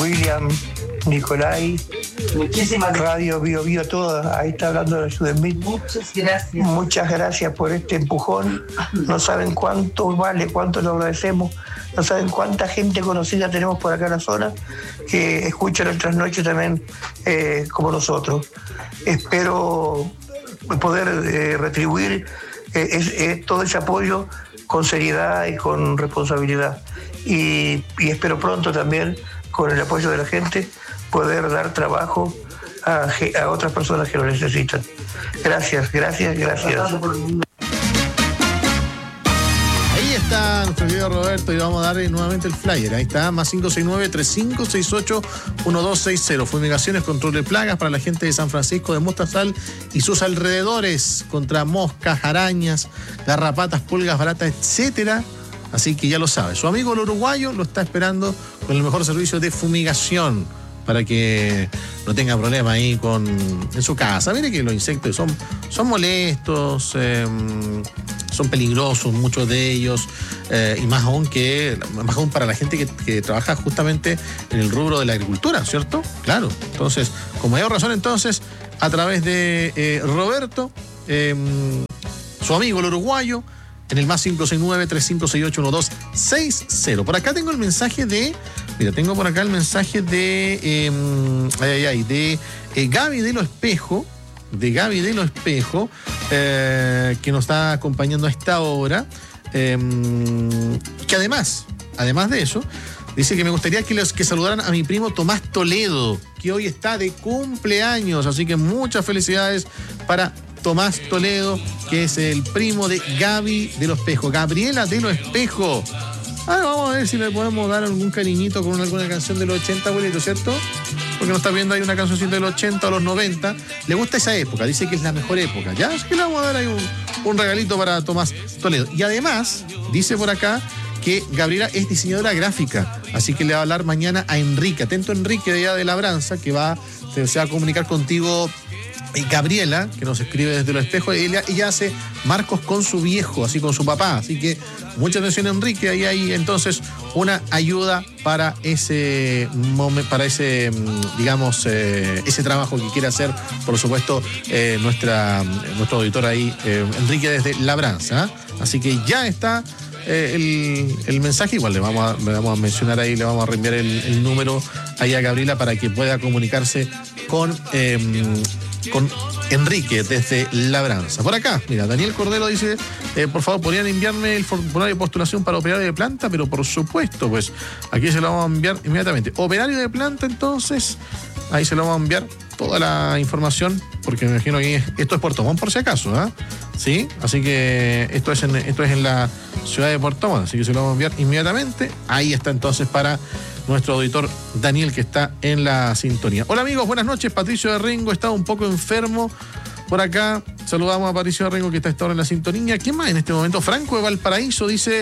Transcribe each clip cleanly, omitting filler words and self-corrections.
William, Nicolai, muchísimas gracias. Radio Bio Bio, toda. Ahí está hablando de Judemit. Muchas gracias. Muchas gracias por este empujón. No saben cuánto vale, cuánto lo agradecemos. No saben cuánta gente conocida tenemos por acá en la zona que escucha nuestras noches también como nosotros. Espero poder retribuir todo ese apoyo con seriedad y con responsabilidad. Y espero pronto también, con el apoyo de la gente, poder dar trabajo a otras personas que lo necesitan. Gracias. Ahí está nuestro querido Roberto y vamos a darle nuevamente el flyer. Ahí está, más 569-3568-1260. Fumigaciones, control de plagas para la gente de San Francisco de Mostazal y sus alrededores contra moscas, arañas, garrapatas, pulgas, baratas, etcétera. Así que ya lo sabe. Su amigo el uruguayo lo está esperando con el mejor servicio de fumigación para que no tenga problema ahí en su casa. Mire que los insectos son molestos, son peligrosos muchos de ellos, y más aún para la gente que trabaja justamente en el rubro de la agricultura, ¿cierto? Claro. Entonces, con mayor razón, entonces, a través de Roberto, su amigo el uruguayo, en el más 569-3568-1260. Por acá tengo el mensaje de... Mira, tengo por acá el mensaje de... de Gaby de Lo Espejo. Que nos está acompañando a esta hora. Que además de eso, dice que me gustaría que saludaran a mi primo Tomás Toledo, que hoy está de cumpleaños. Así que muchas felicidades para Tomás Toledo, que es el primo de Gaby de Lo Espejo. Gabriela de Lo Espejo. Vamos a ver si le podemos dar algún cariñito con alguna canción de los 80, abuelito, ¿cierto? Porque nos está viendo ahí una cancioncita de los 80 o los 90. Le gusta esa época, dice que es la mejor época, ¿ya? Así que le vamos a dar ahí un regalito para Tomás Toledo. Y además, dice por acá que Gabriela es diseñadora gráfica, así que le va a hablar mañana a Enrique. Atento, Enrique, de allá de Labranza, que se va a comunicar contigo. Gabriela, que nos escribe desde Lo Espejo, ella hace marcos con su viejo, así con su papá, así que mucha atención, Enrique. Ahí hay entonces una ayuda para ese digamos, ese trabajo que quiere hacer, por supuesto, nuestro auditor ahí, Enrique desde Labranza. Así que ya está el mensaje. Igual le vamos a mencionar ahí, le vamos a reenviar el número ahí a Gabriela para que pueda comunicarse con Enrique desde Labranza. Por acá, mira, Daniel Cordero dice, por favor, ¿podrían enviarme el formulario de postulación para operario de planta? Pero por supuesto, pues aquí se lo vamos a enviar inmediatamente. Operario de planta, entonces, ahí se lo vamos a enviar toda la información, porque me imagino que esto es Puerto Montt, por si acaso, ¿ah? ¿Sí? Así que esto es en la ciudad de Puerto Montt, así que se lo vamos a enviar inmediatamente. Ahí está entonces para nuestro auditor Daniel, que está en la sintonía. Hola amigos, buenas noches. Patricio de Rengo está un poco enfermo por acá. Saludamos a Patricio de Rengo, que está a esta hora en la sintonía. ¿Quién más en este momento? Franco de Valparaíso dice,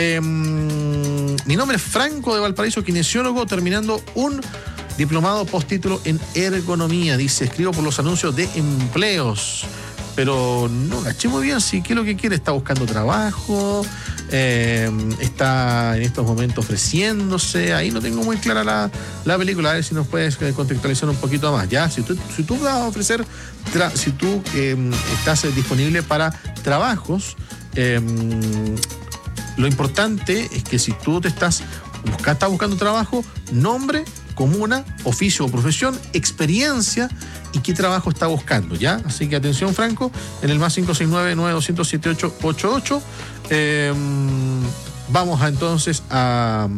mi nombre es Franco de Valparaíso, kinesiólogo, terminando un diplomado postítulo en ergonomía. Dice, escribo por los anuncios de empleos, pero no caché muy bien si qué es lo que quiere. Está buscando trabajo, está en estos momentos ofreciéndose. Ahí no tengo muy clara la película. A ver si nos puedes contextualizar un poquito más. Ya, si tú vas a ofrecer, si tú estás disponible para trabajos, lo importante es que si tú estás buscando trabajo, nombre, comuna, oficio o profesión, experiencia y qué trabajo está buscando, ¿ya? Así que atención, Franco, en el más 569-9200-7888. Vamos entonces a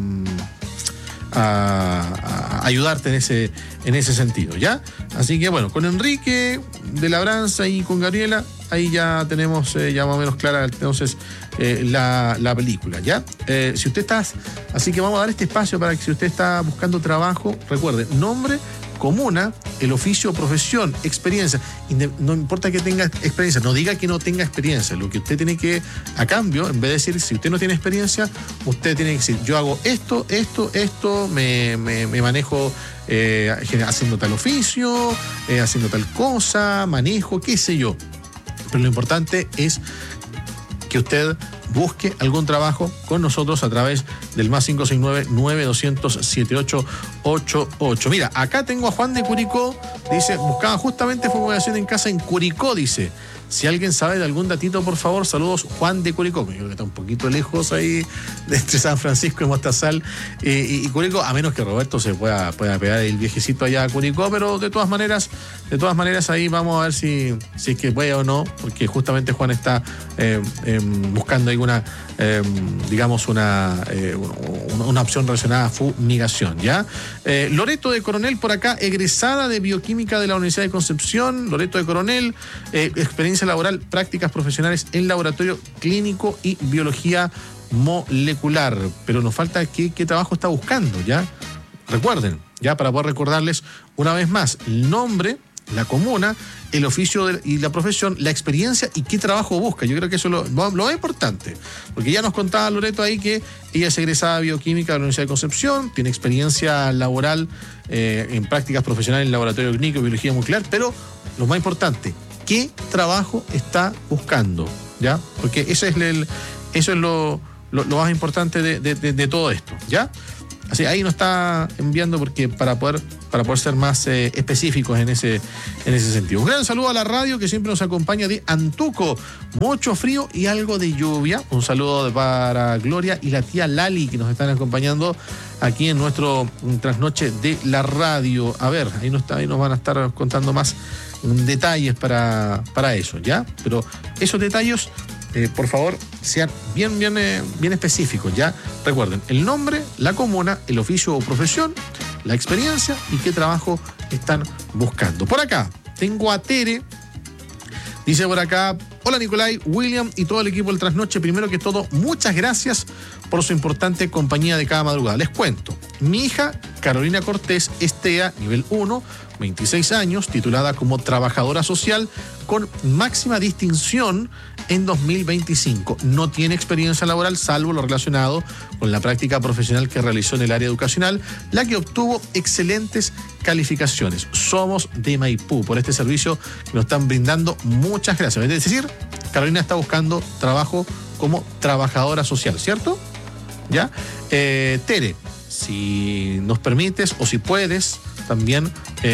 ayudarte en ese sentido, ¿ya? Así que bueno, con Enrique de Labranza y con Gabriela, ahí ya tenemos ya más o menos clara entonces la película, ¿ya? Si usted está, así que vamos a dar este espacio para que si usted está buscando trabajo, recuerde, nombre, comuna, el oficio, profesión, experiencia. No importa que tenga experiencia, no diga que no tenga experiencia. Lo que usted tiene que, a cambio, en vez de decir, si usted no tiene experiencia, usted tiene que decir, yo hago esto, me manejo haciendo tal oficio, haciendo tal cosa, manejo, qué sé yo. Pero lo importante es que usted busque algún trabajo con nosotros a través del más 569-9200-7888. Mira, acá tengo a Juan de Curicó, dice, buscaba justamente fumigación en casa en Curicó, dice. Si alguien sabe de algún datito, por favor, saludos, Juan de Curicó. Yo creo que está un poquito lejos ahí entre San Francisco y Mostazal y Curicó, a menos que Roberto se pueda pegar el viejecito allá a Curicó, pero de todas maneras ahí vamos a ver si es que puede o no, porque justamente Juan está buscando alguna, digamos, una opción relacionada a fumigación, ¿ya? Loreto de Coronel por acá, egresada de Bioquímica de la Universidad de Concepción. Loreto de Coronel, experiencia laboral, prácticas profesionales en laboratorio clínico y biología molecular. Pero nos falta qué trabajo está buscando, ¿ya? Recuerden, ya, para poder recordarles una vez más, el nombre, la comuna, el oficio y la profesión, la experiencia y qué trabajo busca. Yo creo que eso es lo más importante, porque ya nos contaba Loreto ahí que ella es egresada de Bioquímica de la Universidad de Concepción, tiene experiencia laboral en prácticas profesionales en laboratorio clínico y biología molecular, pero lo más importante, ¿qué trabajo está buscando? ¿Ya? Porque eso es lo más importante de todo esto, ¿ya? Así, ahí nos está enviando porque para poder ser más específicos en ese sentido. Un gran saludo a la radio que siempre nos acompaña de Antuco. Mucho frío y algo de lluvia. Un saludo para Gloria y la tía Lali que nos están acompañando aquí en nuestro trasnoche de la radio. A ver, ahí nos van a estar contando más detalles para eso, ¿ya? Pero esos detalles, por favor, sean bien específicos, ¿ya? Recuerden, el nombre, la comuna, el oficio o profesión, la experiencia y qué trabajo están buscando. Por acá, tengo a Tere. Dice por acá, hola Nicolai, William y todo el equipo del Trasnoche. Primero que todo, muchas gracias por su importante compañía de cada madrugada. Les cuento, mi hija Carolina Cortés Estea, nivel 1, 26 años, titulada como trabajadora social con máxima distinción en 2025. No tiene experiencia laboral salvo lo relacionado con la práctica profesional que realizó en el área educacional, la que obtuvo excelentes calificaciones. Somos de Maipú por este servicio que nos están brindando. Muchas gracias. Es decir, Carolina está buscando trabajo como trabajadora social, ¿cierto? ¿Ya? Tere, si nos permites o si puedes, también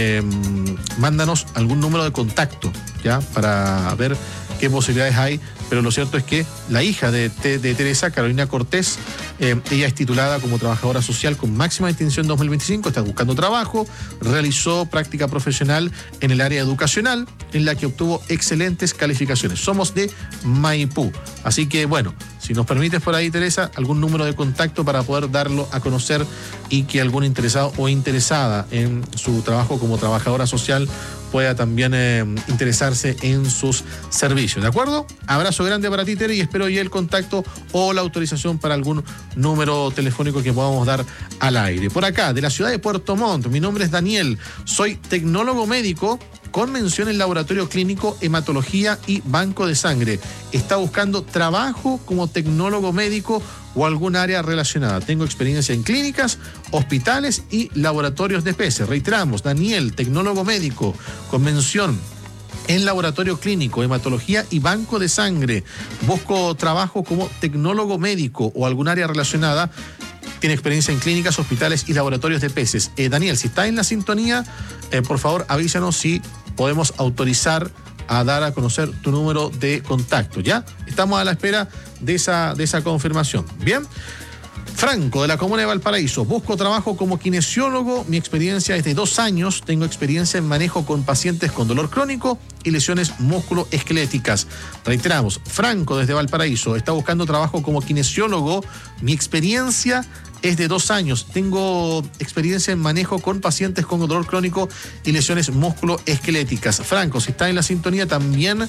mándanos algún número de contacto, ¿ya? Para ver qué posibilidades hay. Pero lo cierto es que la hija de Teresa, Carolina Cortés, ella es titulada como trabajadora social con máxima distinción 2025, está buscando trabajo, realizó práctica profesional en el área educacional, en la que obtuvo excelentes calificaciones. Somos de Maipú. Así que, bueno, si nos permites por ahí, Teresa, algún número de contacto para poder darlo a conocer y que algún interesado o interesada en su trabajo como trabajadora social pueda también interesarse en sus servicios, ¿de acuerdo? Abrazo grande para ti, Tere, y espero ya el contacto o la autorización para algún número telefónico que podamos dar al aire. Por acá, de la ciudad de Puerto Montt, mi nombre es Daniel, soy tecnólogo médico con mención en laboratorio clínico, hematología y banco de sangre. Está buscando trabajo como tecnólogo médico o algún área relacionada. Tengo experiencia en clínicas, hospitales y laboratorios de peces. Reiteramos, Daniel, tecnólogo médico con mención en laboratorio clínico, hematología y banco de sangre. Busco trabajo como tecnólogo médico o algún área relacionada. Tiene experiencia en clínicas, hospitales y laboratorios de peces. Daniel, si está en la sintonía, por favor avísanos si podemos autorizar a dar a conocer tu número de contacto, ¿ya? Estamos a la espera de esa confirmación. Bien. Franco, de la comuna de Valparaíso. Busco trabajo como kinesiólogo. Mi experiencia es de 2 años. Tengo experiencia en manejo con pacientes con dolor crónico y lesiones musculoesqueléticas. Reiteramos, Franco, desde Valparaíso, está buscando trabajo como kinesiólogo. Mi experiencia es de 2 años. Tengo experiencia en manejo con pacientes con dolor crónico y lesiones musculoesqueléticas. Franco, si está en la sintonía, también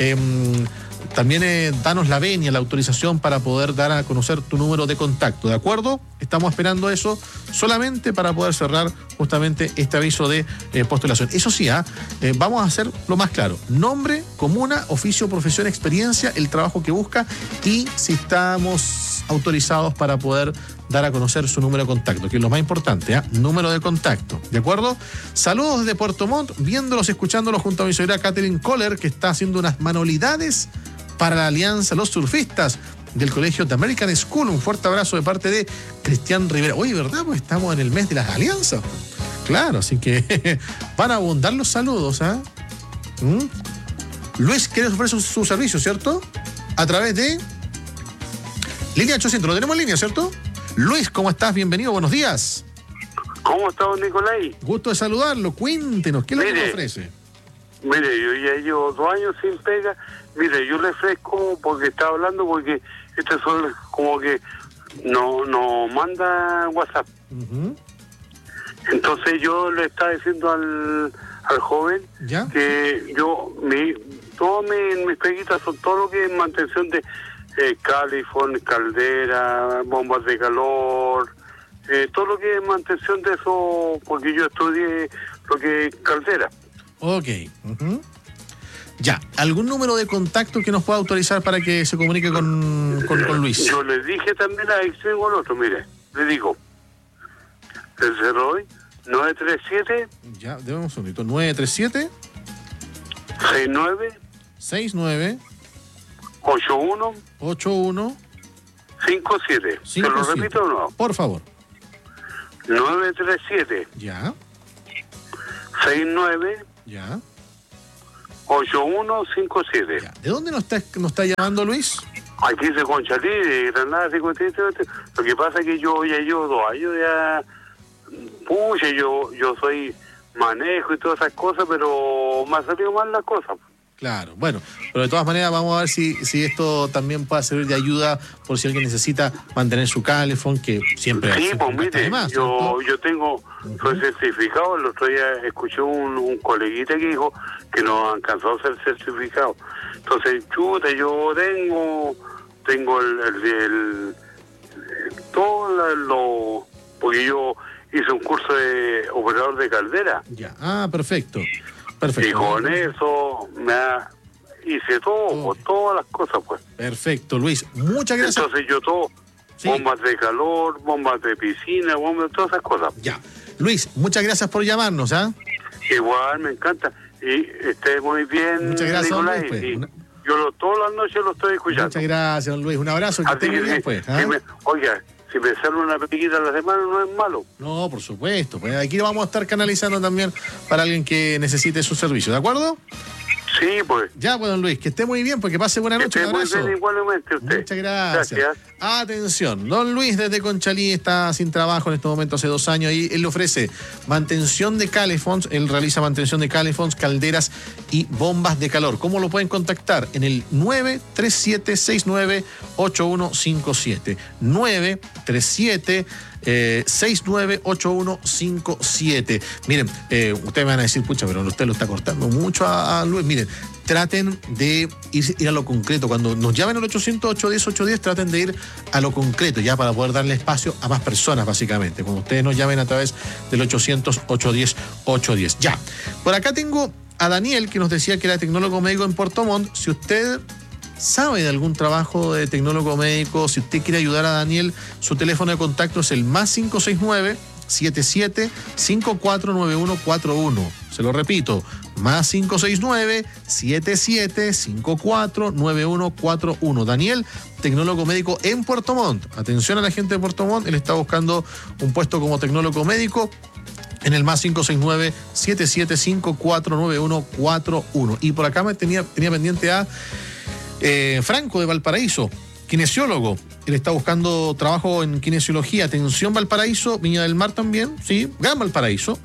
danos la venia, la autorización para poder dar a conocer tu número de contacto, ¿de acuerdo? Estamos esperando eso solamente para poder cerrar justamente este aviso de postulación. Eso sí, vamos a hacer lo más claro. Nombre, comuna, oficio, profesión, experiencia, el trabajo que busca y si estamos autorizados para poder dar a conocer su número de contacto, que es lo más importante, número de contacto, ¿de acuerdo? Saludos desde Puerto Montt, viéndolos, escuchándolos junto a mi señora Catherine Kohler, que está haciendo unas manualidades para la Alianza Los Surfistas del Colegio de American School. Un fuerte abrazo de parte de Cristian Rivera. Oye, ¿verdad? Pues estamos en el mes de las alianzas. Claro, así que van a abundar los saludos, ¿ah? Luis, ¿quieres ofrecer su servicio, cierto? A través de línea 800. Lo tenemos en línea, ¿cierto? Luis, ¿cómo estás? Bienvenido, buenos días. ¿Cómo está, don Nicolai? Gusto de saludarlo. Cuéntenos, ¿qué es lo que le ofrece? Mire, yo ya llevo 2 años sin pega. Mire, yo le ofrezco porque estaba hablando porque este sol como que no manda WhatsApp. Entonces yo le estaba diciendo al joven ¿ya? que yo, mis peguitas son todo lo que es mantención de califón, caldera, bombas de calor, todo lo que es mantención de eso, porque yo estudié lo que es caldera. Ok. Ya, ¿algún número de contacto que nos pueda autorizar para que se comunique con Luis? Yo le dije también a tengo el otro, mire, le digo, el 937. Ya, déjame un segundito. 937 69 81 57. Se lo repito de nuevo. Por favor. 937 ya 69 ya 8157. Ya. ¿De dónde nos está llamando, Luis? Aquí se Conchalí, de Granada 57. Lo que pasa es que yo ya llevo 2 años ya. Pucha, yo soy manejo y todas esas cosas, pero me ha salido mal las cosas. Claro, bueno, pero de todas maneras vamos a ver si esto también puede servir de ayuda por si alguien necesita mantener su calefón, que siempre... Sí, pues mire, yo tengo, soy certificado. El otro día escuché un coleguita que dijo que no alcanzó a ser certificado. Entonces, chuta, yo tengo todo porque yo hice un curso de operador de caldera. Ya, perfecto. Y con eso hice todo, todas las cosas, pues. Perfecto, Luis. Muchas gracias. Entonces yo todo, sí. Bombas de calor, bombas de piscina, todas esas cosas. Ya. Luis, muchas gracias por llamarnos, ¿ah? Igual, me encanta. Y esté muy bien, muchas gracias, Nicolai. Luis, pues. Yo todas las noches lo estoy escuchando. Muchas gracias, don Luis. Un abrazo, que esté muy bien, pues. Oiga, si me sale una pequeñita a la semana no es malo. No, por supuesto. Pues aquí lo vamos a estar canalizando también para alguien que necesite su servicio, ¿de acuerdo? Sí, pues. Ya, pues, don Luis, que esté muy bien, pues que pase buena noche. Que esté muy bien igualmente usted. Muchas gracias. Atención, don Luis desde Conchalí está sin trabajo en este momento hace 2 años y él le ofrece mantención de calefons. Él realiza mantención de calefons, calderas y bombas de calor. ¿Cómo lo pueden contactar? En el 937-698157. 937-698157. Miren, ustedes me van a decir, pucha, pero usted lo está cortando mucho a Luis. Miren, traten de ir a lo concreto. Cuando nos llamen al 800-810-810, traten de ir a lo concreto, ya para poder darle espacio a más personas, básicamente. Cuando ustedes nos llamen a través del 800-810-810. Ya. Por acá tengo a Daniel, que nos decía que era tecnólogo médico en Puerto Montt. Si usted sabe de algún trabajo de tecnólogo médico, si usted quiere ayudar a Daniel, su teléfono de contacto es el +569 77549141. Se lo repito, +569 77549141. Daniel, tecnólogo médico en Puerto Montt. Atención a la gente de Puerto Montt, él está buscando un puesto como tecnólogo médico en el +569 77549141. Y por acá me tenía pendiente a Franco de Valparaíso, kinesiólogo. Él está buscando trabajo en kinesiología. Atención, Valparaíso, Viña del Mar también, sí, Gran Valparaíso.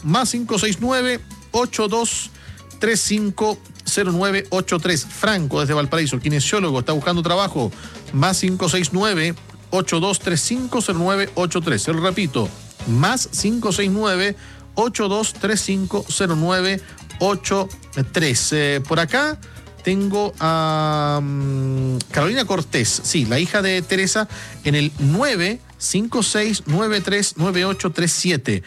+569-8235-0983. Franco desde Valparaíso, kinesiólogo, está buscando trabajo. +569-8235-0983. Se lo repito, +569-8235-0983. Por acá tengo a Carolina Cortés, sí, la hija de Teresa, en el 956939837.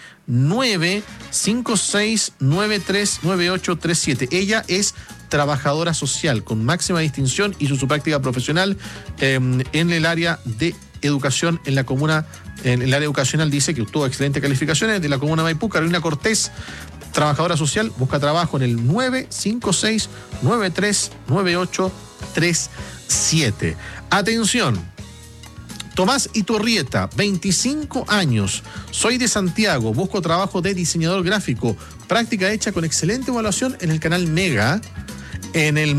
956939837. Ella es trabajadora social con máxima distinción y su práctica profesional en el área de educación en la comuna, en el área educacional. Dice que obtuvo excelentes calificaciones de la comuna de Maipú. Carolina Cortés, trabajadora social, busca trabajo en el 956939837. 961-438-3637. Atención. Tomás Iturrieta, 25 años. Soy de Santiago, busco trabajo de diseñador gráfico. Práctica hecha con excelente evaluación en el canal Mega. En el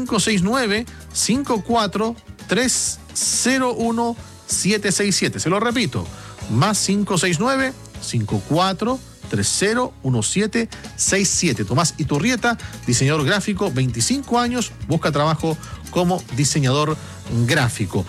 +569-54-301-767. Se lo repito. +569-54-301767. Tomás Iturrieta, diseñador gráfico, 25 años, busca trabajo como diseñador gráfico.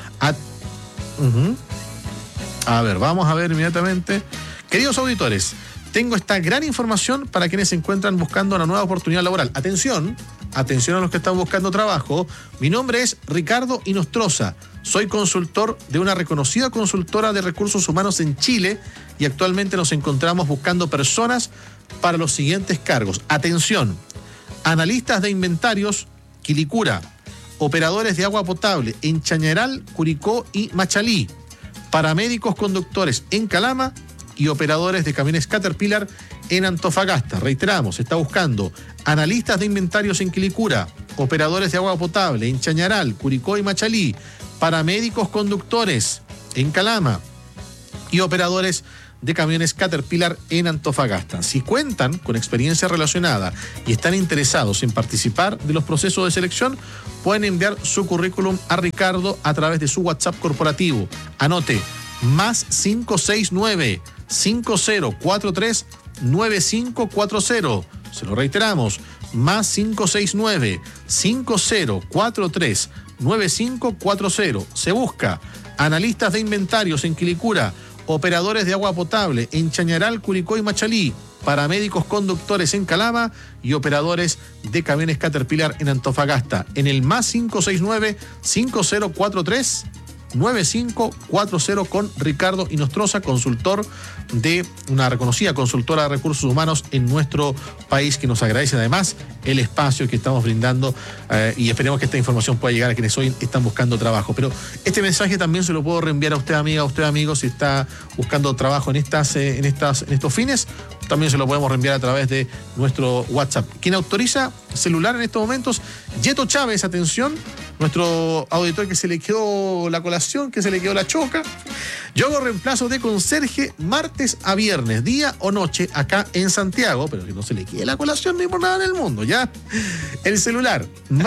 A ver, vamos a ver inmediatamente. Queridos auditores, tengo esta gran información para quienes se encuentran buscando una nueva oportunidad laboral. Atención a los que están buscando trabajo. Mi nombre es Ricardo Inostroza. Soy consultor de una reconocida consultora de recursos humanos en Chile y actualmente nos encontramos buscando personas para los siguientes cargos. Atención, analistas de inventarios, Quilicura, operadores de agua potable en Chañaral, Curicó y Machalí, paramédicos conductores en Calama y operadores de camiones Caterpillar en Antofagasta. Reiteramos, está buscando analistas de inventarios en Quilicura, operadores de agua potable en Chañaral, Curicó y Machalí, paramédicos conductores en Calama y operadores de camiones Caterpillar en Antofagasta. Si cuentan con experiencia relacionada y están interesados en participar de los procesos de selección, pueden enviar su currículum a Ricardo a través de su WhatsApp corporativo. Anote, +569-5043-9540. Se lo reiteramos, +569-5043-9540. Se busca analistas de inventarios en Quilicura, operadores de agua potable en Chañaral, Curicó y Machalí, paramédicos conductores en Calama y operadores de camiones Caterpillar en Antofagasta. En el +569-5043-9540 con Ricardo Inostroza, consultor de una reconocida consultora de recursos humanos en nuestro país, que nos agradece además el espacio que estamos brindando y esperemos que esta información pueda llegar a quienes hoy están buscando trabajo. Pero este mensaje también se lo puedo reenviar a usted, amiga, a usted, amigo, si está buscando trabajo en estos fines. También se lo podemos reenviar a través de nuestro WhatsApp. ¿Quién autoriza celular en estos momentos? Yeto Chávez, atención, nuestro auditor que se le quedó la colación, que se le quedó la choca. Yo hago reemplazo de conserje martes a viernes, día o noche, acá en Santiago, pero que no se le quede la colación ni por nada en el mundo, ¿ya? El celular,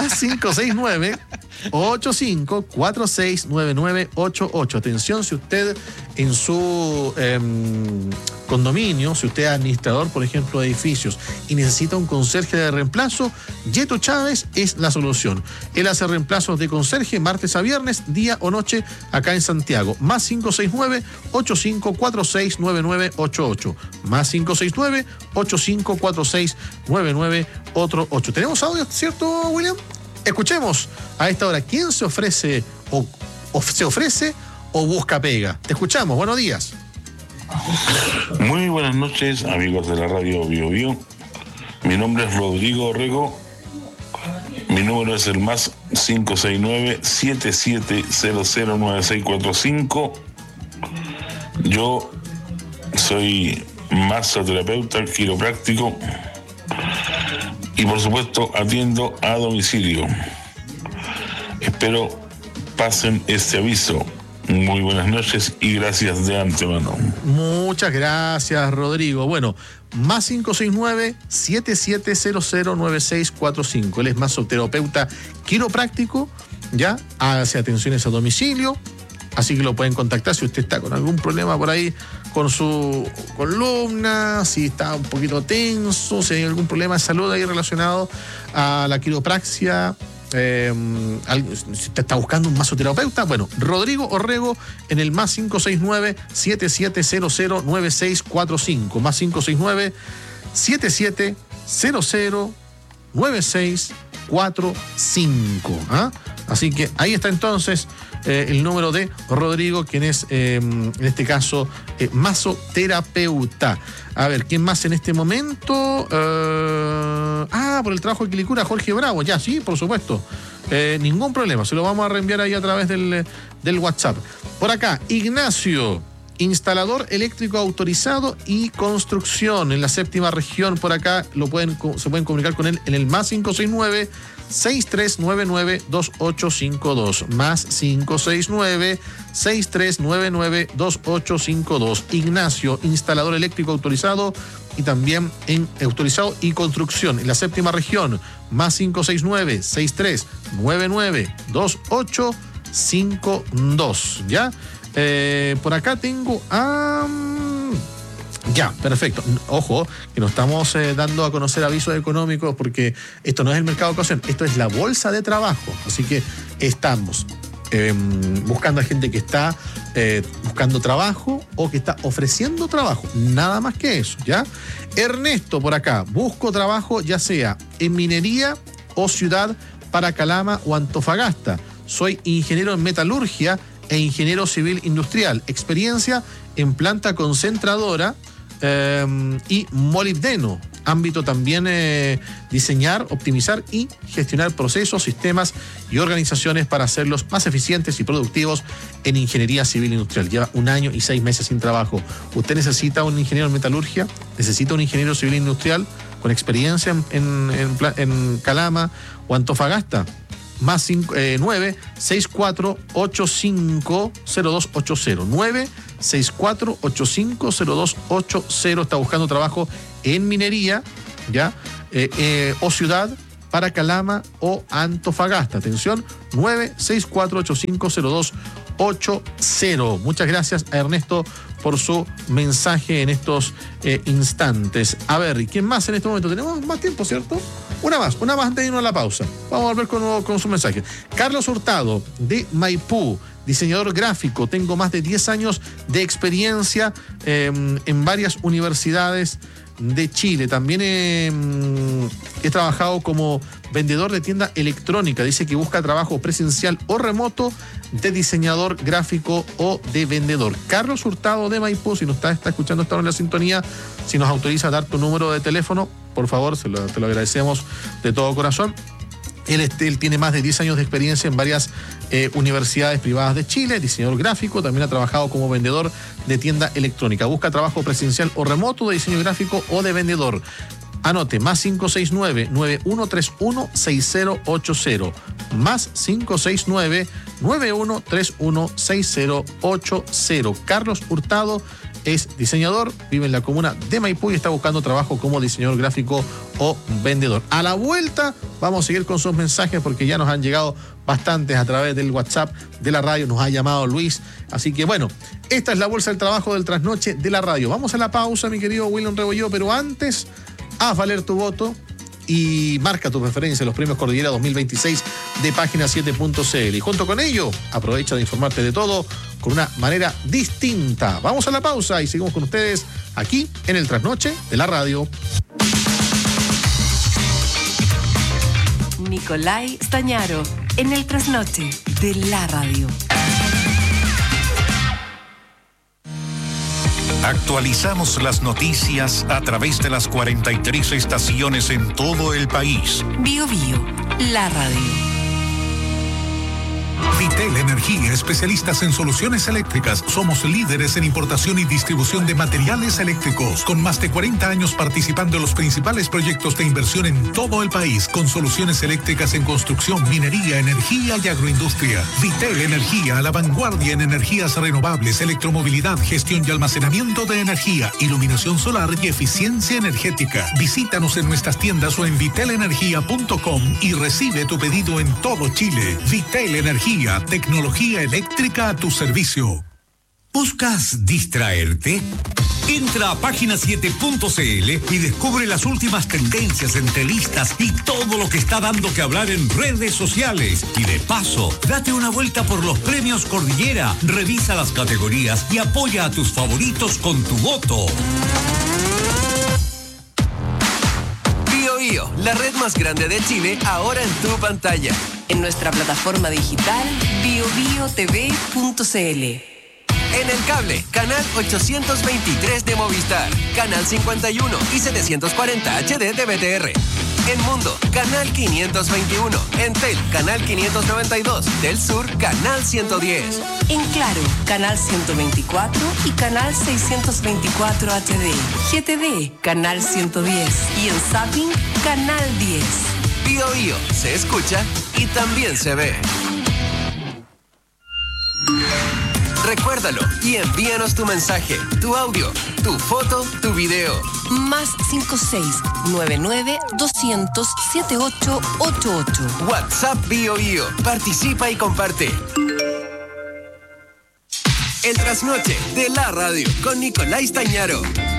+569-85469988. Atención, si usted en su condominio, si usted es administrador, por ejemplo, de edificios y necesita un conserje de reemplazo, Yeto Chávez es la solución. Él hace reemplazos de conserje martes a viernes, día o noche, acá en Santiago. +569-85469988. +569-85469988. ¿Tenemos audio, cierto, William? Escuchemos a esta hora. ¿Quién se ofrece o busca pega? Te escuchamos. Buenos días. Muy buenas noches, amigos de la radio Bio Bio. Mi nombre es Rodrigo Orrego. Mi número es el +569-77009645. Yo soy masoterapeuta quiropráctico y por supuesto atiendo a domicilio. Espero pasen este aviso. Muy buenas noches y gracias de antemano. Muchas gracias, Rodrigo. Bueno, +569-77009645. Él es masoterapeuta quiropráctico, ya, hace atenciones a domicilio, así que lo pueden contactar si usted está con algún problema por ahí con su columna, si está un poquito tenso, si hay algún problema de salud ahí relacionado a la quiropraxia. Si te está buscando un masoterapeuta, bueno, Rodrigo Orrego en el +569-77009645, +569-77009645. ¿Ah? Así que ahí está entonces el número de Rodrigo, quien es en este caso masoterapeuta. A ver, ¿quién más en este momento? Por el trabajo de Quilicura, Jorge Bravo. Ya, sí, por supuesto. Ningún problema, se lo vamos a reenviar ahí a través del WhatsApp. Por acá, Ignacio Instalador eléctrico autorizado y construcción en la séptima región. Por acá se pueden comunicar con él en el más 569-6399-2852. Más 569-6399-2852. Ignacio, instalador eléctrico autorizado y también en autorizado y construcción en la séptima región. Más 569-6399-2852. ¿Ya? Por acá tengo ya, perfecto. Ojo, que no estamos dando a conocer avisos económicos porque esto no es el mercado de ocasión, esto es la bolsa de trabajo. Así que estamos buscando a gente que está buscando trabajo o que está ofreciendo trabajo. Nada más que eso, ¿ya? Ernesto, por acá, busco trabajo ya sea en minería o ciudad para Calama o Antofagasta. Soy ingeniero en metalurgia e ingeniero civil industrial. Experiencia en planta concentradora y molibdeno. Ámbito también diseñar, optimizar y gestionar procesos, sistemas y organizaciones para hacerlos más eficientes y productivos en ingeniería civil industrial. Lleva 1 año y 6 meses sin trabajo. ¿Usted necesita un ingeniero en metalurgia? ¿Necesita un ingeniero civil industrial con experiencia en Calama o Antofagasta? Más 964-850280. 964-850280. Está buscando trabajo en minería, ¿ya? O ciudad para Calama o Antofagasta. Atención, 964-850280. Muchas gracias a Ernesto por su mensaje en estos instantes. A ver, ¿y quién más en este momento? Tenemos más tiempo, ¿cierto? Una más antes de irnos a la pausa. Vamos a volver con su mensaje. Carlos Hurtado, de Maipú, diseñador gráfico. Tengo más de 10 años de experiencia en varias universidades de Chile. También he trabajado como vendedor de tienda electrónica. Dice que busca trabajo presencial o remoto de diseñador gráfico o de vendedor. Carlos Hurtado de Maipú, si nos está escuchando esta hora en la sintonía, si nos autoriza a dar tu número de teléfono, por favor, te lo agradecemos de todo corazón. Él tiene más de 10 años de experiencia en varias universidades privadas de Chile, diseñador gráfico, también ha trabajado como vendedor de tienda electrónica. Busca trabajo presencial o remoto de diseño gráfico o de vendedor. Anote, más 569-9131-6080. Más 569-9131-6080. Carlos Hurtado es diseñador, vive en la comuna de Maipú y está buscando trabajo como diseñador gráfico o vendedor. A la vuelta vamos a seguir con sus mensajes porque ya nos han llegado bastantes a través del WhatsApp de la radio, nos ha llamado Luis. Así que bueno, esta es la bolsa del trabajo del trasnoche de la radio. Vamos a la pausa, mi querido William Rebolló, pero antes, haz valer tu voto y marca tu preferencia en los premios Cordillera 2026 de Página 7.cl. Y junto con ello, aprovecha de informarte de todo con una manera distinta. Vamos a la pausa y seguimos con ustedes aquí en el Trasnoche de la radio. Nicolai Stañaro, en el Trasnoche de la radio. Actualizamos las noticias a través de las 43 estaciones en todo el país. Bio Bio, la radio. Vitel Energía, especialistas en soluciones eléctricas. Somos líderes en importación y distribución de materiales eléctricos, con más de 40 años participando en los principales proyectos de inversión en todo el país, con soluciones eléctricas en construcción, minería, energía y agroindustria. Vitel Energía, a la vanguardia en energías renovables, electromovilidad, gestión y almacenamiento de energía, iluminación solar y eficiencia energética. Visítanos en nuestras tiendas o en vitelenergia.com y recibe tu pedido en todo Chile. Vitel Energía, tecnología eléctrica a tu servicio. ¿Buscas distraerte? Entra a página7.cl y descubre las últimas tendencias, entrevistas y todo lo que está dando que hablar en redes sociales. Y de paso, date una vuelta por los premios Cordillera, revisa las categorías y apoya a tus favoritos con tu voto. Bio Bio, la red más grande de Chile, ahora en tu pantalla. En nuestra plataforma digital biobiotv.cl. En el cable, canal 823 de Movistar, canal 51 y 740 HD de BTR. En Mundo, canal 521. Entel, canal 592. Del Sur, canal 110. En Claro, canal 124 y canal 624 HD. GTV, canal 110. Y en Zapping, canal 10. Bio Bio se escucha y también se ve. Recuérdalo y envíanos tu mensaje, tu audio, tu foto, tu video. Más 56-99-200-7888. WhatsApp Bio Bio. Participa y comparte. El trasnoche de la radio con Nicolás Tañaro.